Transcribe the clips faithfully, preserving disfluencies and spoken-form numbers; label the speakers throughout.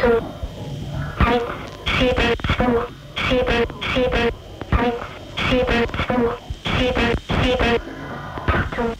Speaker 1: two, eins, sieben, zwei, sieben, sieben, eins, sieben, zwei, sieben, sieben, Achtung.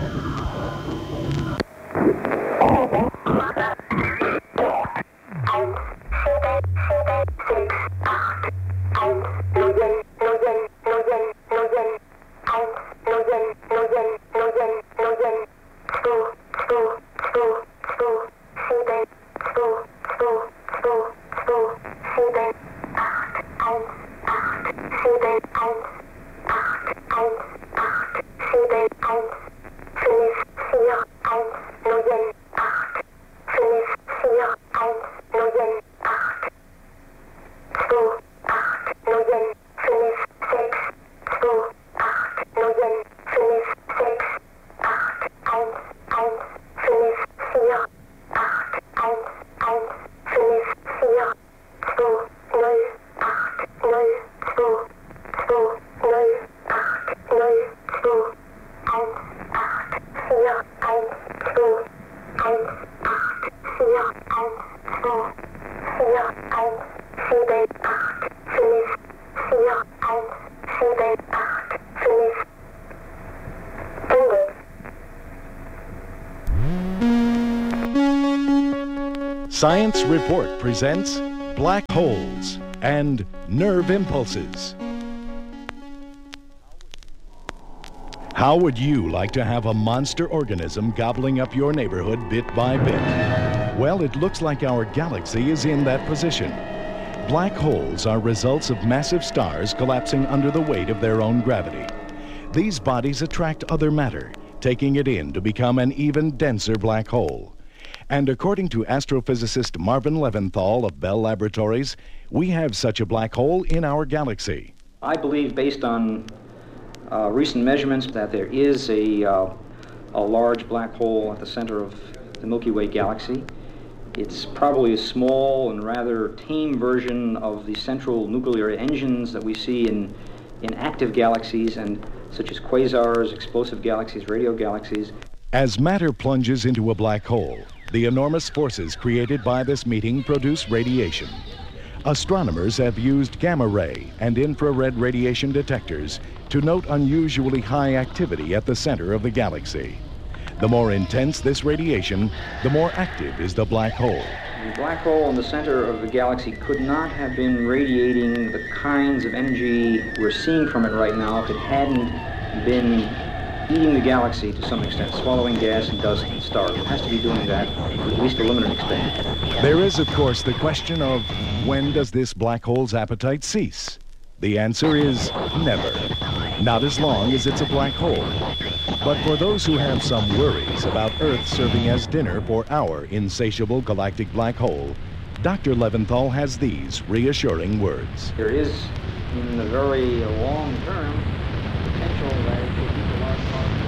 Speaker 2: Science Report presents Black Holes and Nerve Impulses. How would you like to have a monster organism gobbling up your neighborhood bit by bit? Well, it looks like our galaxy is in that position. Black holes are results of massive stars collapsing under the weight of their own gravity. These bodies attract other matter, taking it in to become an even denser black hole. And according to astrophysicist Marvin Leventhal of Bell Laboratories, we have such a black hole in our galaxy.
Speaker 3: I believe, based on uh, recent measurements, that there is a, uh, a large black hole at the center of the Milky Way galaxy. It's probably a small and rather tame version of the central nuclear engines that we see in, in active galaxies, and such as quasars, explosive galaxies, radio galaxies.
Speaker 2: As matter plunges into a black hole, the enormous forces created by this meeting produce radiation. Astronomers have used gamma ray and infrared radiation detectors to note unusually high activity at the center of the galaxy. The more intense this radiation, the more active is the black hole.
Speaker 3: The black hole in the center of the galaxy could not have been radiating the kinds of energy we're seeing from it right now if it hadn't been eating the galaxy to some extent, swallowing gas and dust and stars. It has to be doing that to at least a limited extent.
Speaker 2: There is, of course, the question of when does this black hole's appetite cease? The answer is never. Not as long as it's a black hole. But for those who have some worries about Earth serving as dinner for our insatiable galactic black hole, Doctor Leventhal has these reassuring words.
Speaker 3: There is, in the very long term, potential that it could eat a large part of